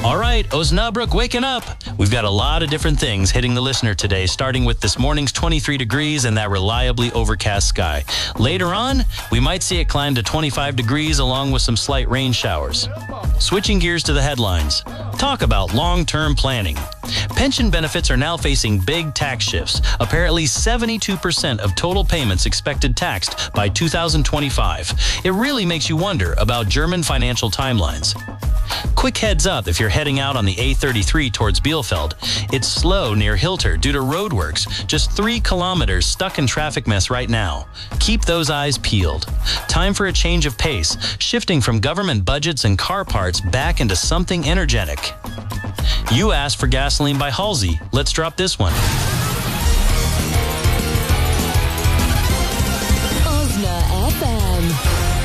All right, Osnabrück, waking up. We've got a lot of different things hitting the listener today, starting with this morning's 23 degrees and that reliably overcast sky. Later on, we might see it climb to 25 degrees along with some slight rain showers. Switching gears to the headlines. Talk about long-term planning. Pension benefits are now facing big tax shifts. Apparently 72% of total payments expected taxed by 2025. It really makes you wonder about German financial timelines. Quick heads up if you're heading out on the A33 towards Bielefeld. It's slow near Hilter due to roadworks. Just 3 kilometers stuck in traffic mess right now. Keep those eyes peeled. Time for a change of pace, shifting from government budgets and car parts back into something energetic. You asked for gasoline by Halsey. Let's drop this one.